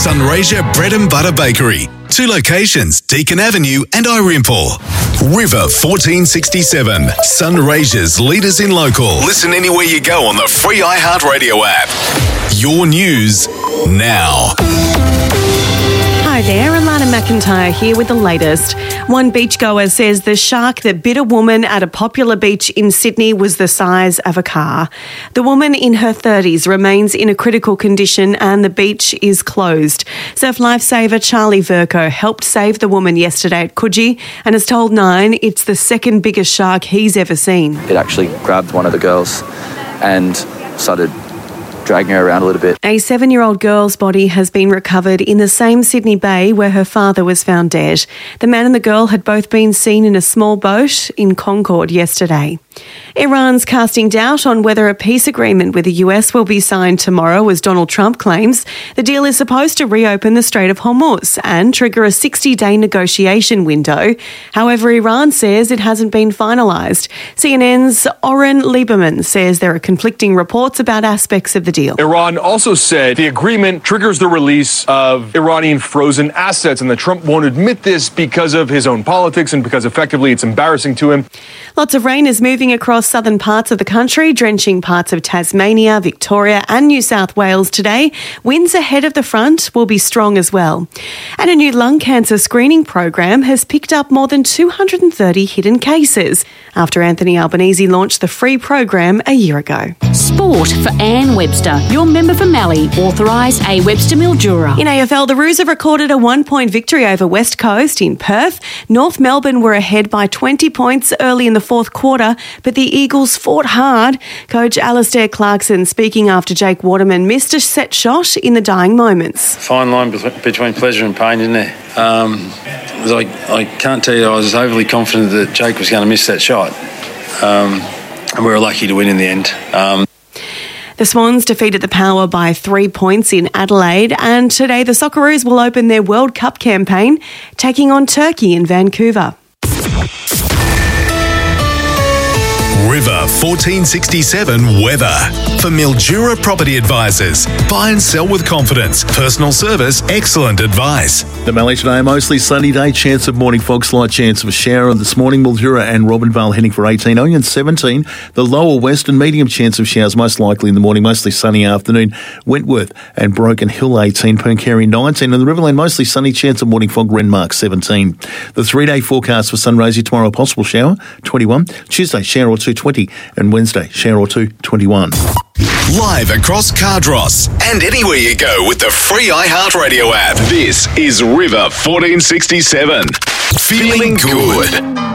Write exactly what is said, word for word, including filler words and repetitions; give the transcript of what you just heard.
Sunraysia Bread and Butter Bakery. Two locations, Deakin Avenue and Irimple. River fourteen sixty-seven, Sunraysia's leaders in local. Listen anywhere you go on the free iHeartRadio app. Your news now. Hi there, Alana McIntyre here with the latest. One beachgoer says the shark that bit a woman at a popular beach in Sydney was the size of a car. The woman in her thirties remains in a critical condition and the beach is closed. Surf lifesaver Charlie Verco helped save the woman yesterday at Coogee and has told Nine it's the second biggest shark he's ever seen. It actually grabbed one of the girls and started dragging her around a little bit. A seven-year-old girl's body has been recovered in the same Sydney Bay where her father was found dead. The man and the girl had both been seen in a small boat in Concord yesterday. Iran's casting doubt on whether a peace agreement with the U S will be signed tomorrow, as Donald Trump claims. The deal is supposed to reopen the Strait of Hormuz and trigger a sixty-day negotiation window. However, Iran says it hasn't been finalised. C N N's Oren Lieberman says there are conflicting reports about aspects of the deal. Iran also said the agreement triggers the release of Iranian frozen assets and that Trump won't admit this because of his own politics and because effectively it's embarrassing to him. Lots of rain is moving across southern parts of the country, drenching parts of Tasmania, Victoria and New South Wales today. Winds ahead of the front will be strong as well. And a new lung cancer screening program has picked up more than two hundred thirty hidden cases after Anthony Albanese launched the free program a year ago. Sport for Anne Webster, your member for Mallee, authorised A Webster Mildura. In A F L, the Roos have recorded a one-point victory over West Coast in Perth. North Melbourne were ahead by twenty points early in the fourth quarter, but the Eagles fought hard. Coach Alistair Clarkson speaking after Jake Waterman missed a set shot in the dying moments. Fine line between pleasure and pain, isn't there? Um, I, I can't tell you I was overly confident that Jake was going to miss that shot. Um, and we were lucky to win in the end. Um, The Swans defeated the Power by three points in Adelaide, and today the Socceroos will open their World Cup campaign, taking on Turkey in Vancouver. River fourteen sixty-seven weather. For Mildura Property Advisors. Buy and sell with confidence. Personal service, excellent advice. The Mallee today, mostly sunny day. Chance of morning fog, slight chance of a shower this morning. Mildura and Robinvale heading for eighteen. Oyen seventeen. The lower western medium chance of showers most likely in the morning. Mostly sunny afternoon. Wentworth and Broken Hill eighteen. Pooncarie nineteen. And the Riverland mostly sunny. Chance of morning fog. Renmark seventeen. The three-day forecast for Sunraysia tomorrow, possible shower twenty-one. Tuesday, shower or two twenty. And Wednesday, shower or two twenty-one. Live across Cardross and anywhere you go with the free iHeartRadio app. This is River fourteen sixty-seven. Feeling good.